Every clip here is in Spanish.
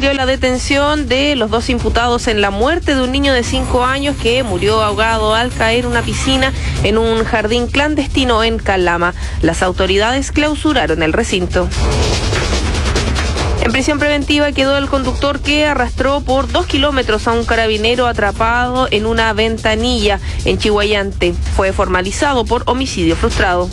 amplió la detención de los 2 imputados en la muerte de un niño de 5 años que murió ahogado al caer en una piscina en un jardín clandestino en Calama. Las autoridades clausuraron el recinto. En prisión preventiva quedó el conductor que arrastró por 2 kilómetros a un carabinero atrapado en una ventanilla en Chihuayante. Fue formalizado por homicidio frustrado.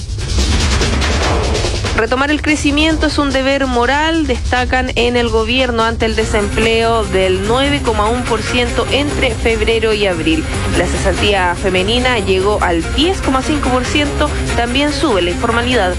Retomar el crecimiento es un deber moral, destacan en el gobierno ante el desempleo del 9,1% entre febrero y abril. La cesantía femenina llegó al 10,5%, también sube la informalidad.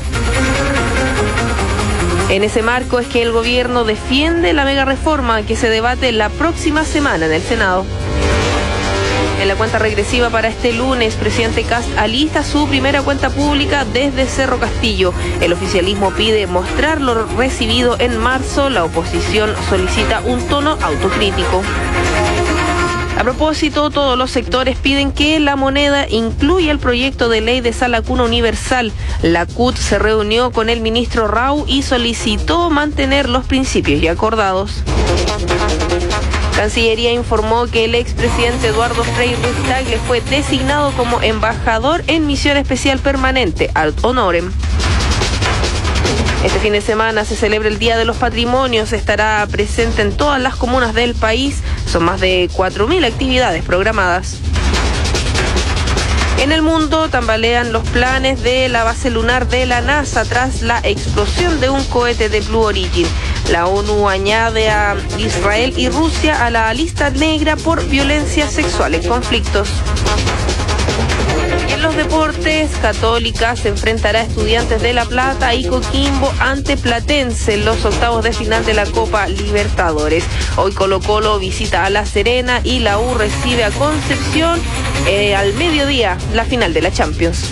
En ese marco es que el gobierno defiende la mega reforma que se debate la próxima semana en el Senado. En la cuenta regresiva para este lunes, presidente Kast alista su primera cuenta pública desde Cerro Castillo. El oficialismo pide mostrar lo recibido en marzo. La oposición solicita un tono autocrítico. A propósito, todos los sectores piden que la moneda incluya el proyecto de ley de sala cuna universal. La CUT se reunió con el ministro Rau y solicitó mantener los principios ya acordados. Cancillería informó que el expresidente Eduardo Frei Ruiz-Tagle fue designado como embajador en misión especial permanente, ad honorem. Este fin de semana se celebra el Día de los Patrimonios, estará presente en todas las comunas del país, son más de 4.000 actividades programadas. En el mundo tambalean los planes de la base lunar de la NASA tras la explosión de un cohete de Blue Origin. La ONU añade a Israel y Rusia a la lista negra por violencia sexual en conflictos. Y en los deportes, Católica se enfrentará a Estudiantes de La Plata y Coquimbo ante Platense en los octavos de final de la Copa Libertadores. Hoy Colo-Colo visita a La Serena y la U recibe a Concepción al mediodía, la final de la Champions.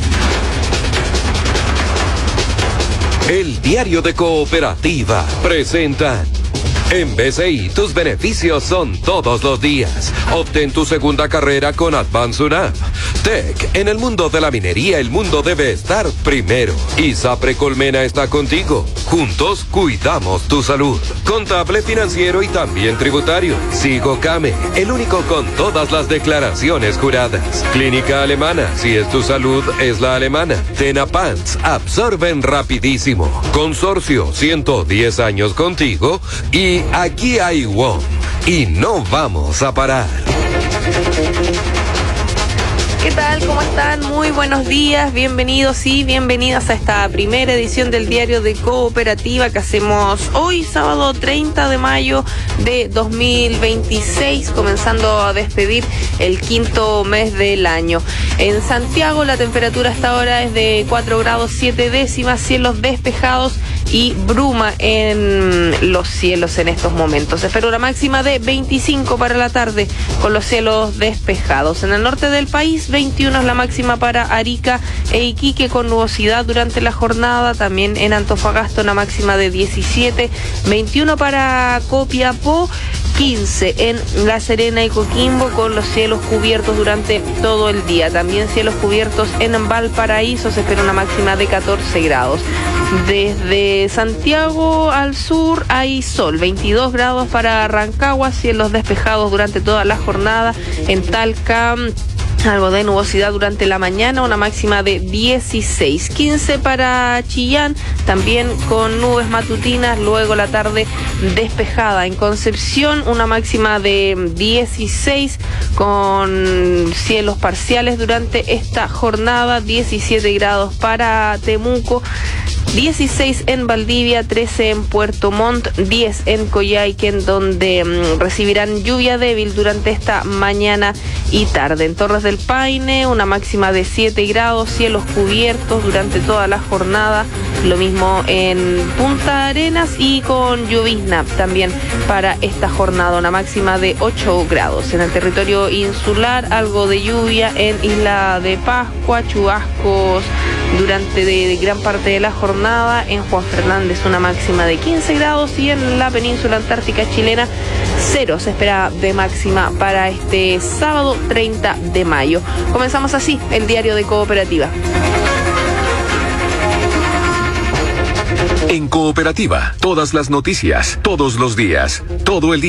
El Diario de Cooperativa presenta. En BCI, tus beneficios son todos los días. Obtén tu segunda carrera con Advance UNAP. Tech, en el mundo de la minería, el mundo debe estar primero. ISAPRE Colmena está contigo. Juntos, cuidamos tu salud. Contable, financiero y también tributario. Sigo Came, el único con todas las declaraciones juradas. Clínica Alemana, si es tu salud, es la alemana. Tenapants, absorben rapidísimo. Consorcio, 110 años contigo. Y aquí hay WOM. Y no vamos a parar. ¿Qué tal? ¿Cómo están? Muy buenos días, bienvenidos y bienvenidas a esta primera edición del Diario de Cooperativa que hacemos hoy, sábado 30 de mayo de 2026, comenzando a despedir el quinto mes del año. En Santiago la temperatura hasta ahora es de 4 grados 7 décimas, cielos despejados y bruma en los cielos en estos momentos. Se espera una máxima de 25 para la tarde con los cielos despejados. En el norte del país, 21 es la máxima para Arica e Iquique con nubosidad durante la jornada. También en Antofagasta una máxima de 17, 21 para Copiapó, 15 en La Serena y Coquimbo con los cielos cubiertos durante todo el día. También cielos cubiertos en Valparaíso, se espera una máxima de 14 grados. Desde Santiago al sur hay sol, 22 grados para Rancagua, cielos despejados durante toda la jornada. En Talca, algo de nubosidad durante la mañana, una máxima de 16, 15 para Chillán, también con nubes matutinas, luego la tarde despejada. En Concepción, una máxima de 16 con cielos parciales durante esta jornada, 17 grados para Temuco, 16 en Valdivia, 13 en Puerto Montt, 10 en Coyhaique, donde recibirán lluvia débil durante esta mañana y tarde. En Torres del Paine, una máxima de 7 grados, cielos cubiertos durante toda la jornada. Lo mismo en Punta Arenas y con llovizna también para esta jornada, una máxima de 8 grados. En el territorio insular, algo de lluvia en Isla de Pascua, chubascos durante de gran parte de la jornada. En Juan Fernández una máxima de 15 grados y en la península antártica chilena 0 se espera de máxima para este sábado 30 de mayo. Comenzamos así el Diario de Cooperativa. En Cooperativa, todas las noticias, todos los días, todo el día.